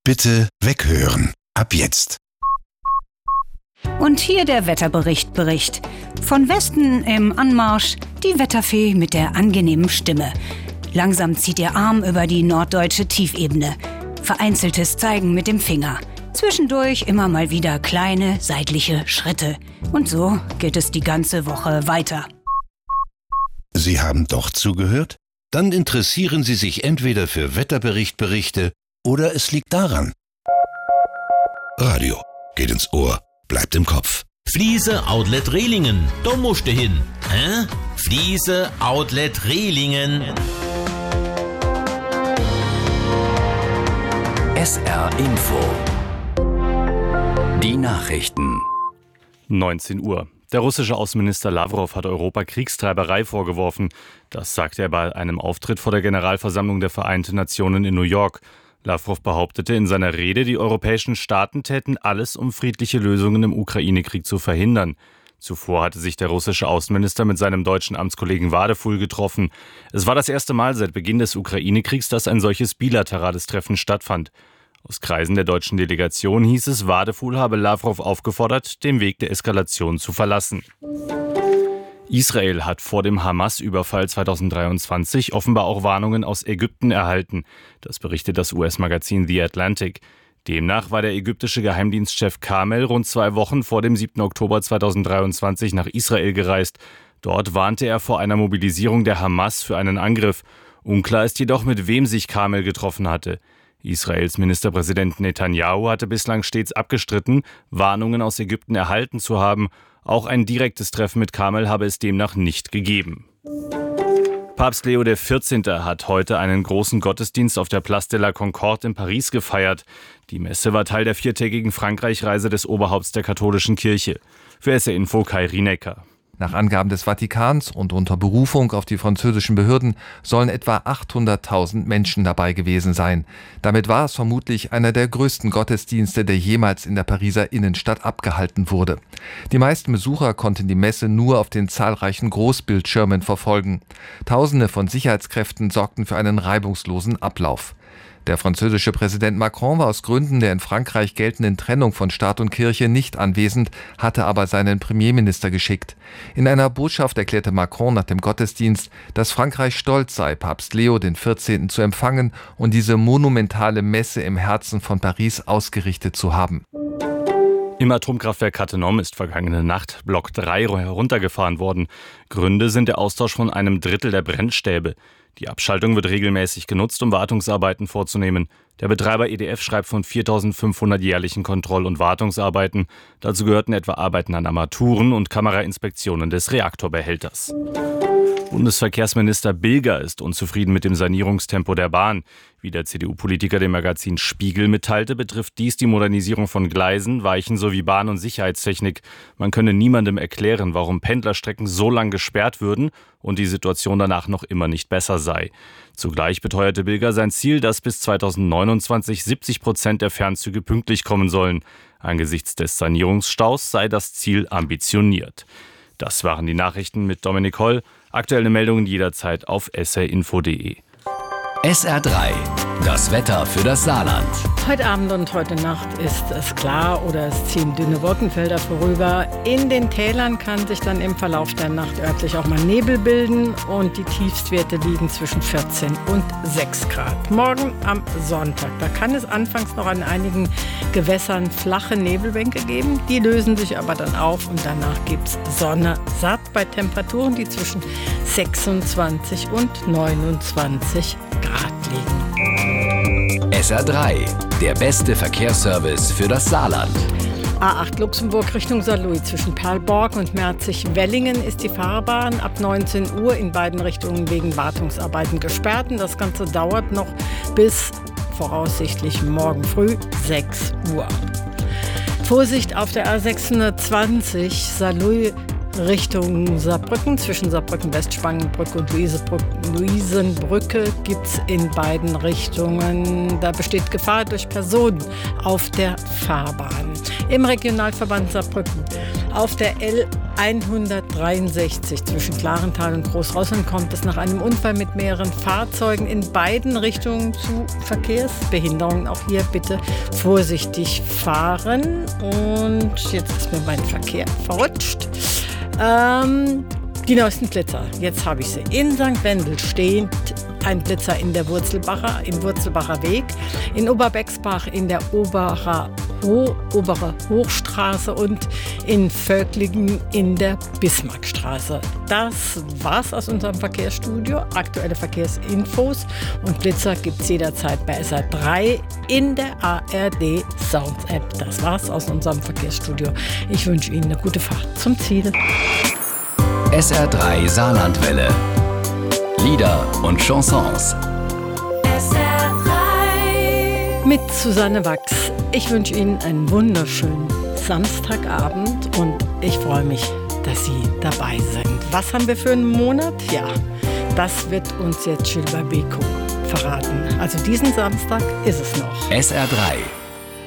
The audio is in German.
Bitte weghören. Ab jetzt. Und hier der Wetterbericht. Von Westen im Anmarsch die Wetterfee mit der angenehmen Stimme. Langsam zieht ihr Arm über die norddeutsche Tiefebene. Vereinzeltes Zeigen mit dem Finger. Zwischendurch immer mal wieder kleine seitliche Schritte. Und so geht es die ganze Woche weiter. Sie haben doch zugehört? Dann interessieren Sie sich entweder für Wetterberichte oder es liegt daran. Radio geht ins Ohr, bleibt im Kopf. Fliese Outlet Rehlingen, da musst du hin. Hä? Fliese Outlet Rehlingen. SR Info. Die Nachrichten. 19 Uhr. Der russische Außenminister Lavrov hat Europa Kriegstreiberei vorgeworfen. Das sagte er bei einem Auftritt vor der Generalversammlung der Vereinten Nationen in New York. Lavrov behauptete in seiner Rede, die europäischen Staaten täten alles, um friedliche Lösungen im Ukraine-Krieg zu verhindern. Zuvor hatte sich der russische Außenminister mit seinem deutschen Amtskollegen Wadefuhl getroffen. Es war das erste Mal seit Beginn des Ukraine-Kriegs, dass ein solches bilaterales Treffen stattfand. Aus Kreisen der deutschen Delegation hieß es, Wadefuhl habe Lavrov aufgefordert, den Weg der Eskalation zu verlassen. Israel hat vor dem Hamas-Überfall 2023 offenbar auch Warnungen aus Ägypten erhalten. Das berichtet das US-Magazin The Atlantic. Demnach war der ägyptische Geheimdienstchef Kamel rund 2 Wochen vor dem 7. Oktober 2023 nach Israel gereist. Dort warnte er vor einer Mobilisierung der Hamas für einen Angriff. Unklar ist jedoch, mit wem sich Kamel getroffen hatte. Israels Ministerpräsident Netanyahu hatte bislang stets abgestritten, Warnungen aus Ägypten erhalten zu haben. Auch ein direktes Treffen mit Kamel habe es demnach nicht gegeben. Papst Leo XIV. Hat heute einen großen Gottesdienst auf der Place de la Concorde in Paris gefeiert. Die Messe war Teil der 4-tägigen Frankreich-Reise des Oberhaupts der katholischen Kirche. Für SR Info Kai Rienecker. Nach Angaben des Vatikans und unter Berufung auf die französischen Behörden sollen etwa 800.000 Menschen dabei gewesen sein. Damit war es vermutlich einer der größten Gottesdienste, der jemals in der Pariser Innenstadt abgehalten wurde. Die meisten Besucher konnten die Messe nur auf den zahlreichen Großbildschirmen verfolgen. Tausende von Sicherheitskräften sorgten für einen reibungslosen Ablauf. Der französische Präsident Macron war aus Gründen der in Frankreich geltenden Trennung von Staat und Kirche nicht anwesend, hatte aber seinen Premierminister geschickt. In einer Botschaft erklärte Macron nach dem Gottesdienst, dass Frankreich stolz sei, Papst Leo XIV. Zu empfangen und diese monumentale Messe im Herzen von Paris ausgerichtet zu haben. Im Atomkraftwerk Cattenom ist vergangene Nacht Block 3 heruntergefahren worden. Gründe sind der Austausch von einem Drittel der Brennstäbe. Die Abschaltung wird regelmäßig genutzt, um Wartungsarbeiten vorzunehmen. Der Betreiber EDF schreibt von 4.500 jährlichen Kontroll- und Wartungsarbeiten. Dazu gehörten etwa Arbeiten an Armaturen und Kamerainspektionen des Reaktorbehälters. Bundesverkehrsminister Bilger ist unzufrieden mit dem Sanierungstempo der Bahn. Wie der CDU-Politiker dem Magazin Spiegel mitteilte, betrifft dies die Modernisierung von Gleisen, Weichen sowie Bahn- und Sicherheitstechnik. Man könne niemandem erklären, warum Pendlerstrecken so lang gesperrt würden und die Situation danach noch immer nicht besser sei. Zugleich beteuerte Bilger sein Ziel, dass bis 2029 70% der Fernzüge pünktlich kommen sollen. Angesichts des Sanierungsstaus sei das Ziel ambitioniert. Das waren die Nachrichten mit Dominik Holl. Aktuelle Meldungen jederzeit auf srinfo.de. SR3, das Wetter für das Saarland. Heute Abend und heute Nacht ist es klar oder es ziehen dünne Wolkenfelder vorüber. In den Tälern kann sich dann im Verlauf der Nacht örtlich auch mal Nebel bilden und die Tiefstwerte liegen zwischen 14 und 6 Grad. Morgen am Sonntag, da kann es anfangs noch an einigen Gewässern flache Nebelbänke geben. Die lösen sich aber dann auf und danach gibt es Sonne satt bei Temperaturen, die zwischen 26 und 29 Grad liegen. SR3, der beste Verkehrsservice für das Saarland. A8 Luxemburg Richtung Saarlouis zwischen Perlborg und Merzig-Wellingen ist die Fahrbahn ab 19 Uhr in beiden Richtungen wegen Wartungsarbeiten gesperrt. Das Ganze dauert noch bis voraussichtlich morgen früh 6 Uhr. Vorsicht auf der A620 Saarlouis Richtung Saarbrücken. Zwischen Saarbrücken-Westspangenbrücke und Luisenbrücke gibt es in beiden Richtungen. Da besteht Gefahr durch Personen auf der Fahrbahn. Im Regionalverband Saarbrücken auf der 163 zwischen Klarental und Großrosseln kommt es nach einem Unfall mit mehreren Fahrzeugen in beiden Richtungen zu Verkehrsbehinderungen. Auch hier bitte vorsichtig fahren. Und jetzt ist mir mein Verkehr verrutscht. Die neuesten Blitzer, jetzt habe ich sie. In St. Wendel steht ein Blitzer im Wurzelbacher Weg, in Oberbexbach in der obere Hochstraße und in Völklingen in der Bismarckstraße. Das war's aus unserem Verkehrsstudio. Aktuelle Verkehrsinfos und Blitzer gibt's jederzeit bei SR3 in der ARD Sounds App. Das war's aus unserem Verkehrsstudio. Ich wünsche Ihnen eine gute Fahrt zum Ziel. SR3 Saarlandwelle. Lieder und Chansons. SR3 mit Susanne Wachs. Ich wünsche Ihnen einen wunderschönen Samstagabend und ich freue mich, dass Sie dabei sind. Was haben wir für einen Monat? Ja, das wird uns jetzt Gilbert Bécaud verraten. Also diesen Samstag ist es noch. SR3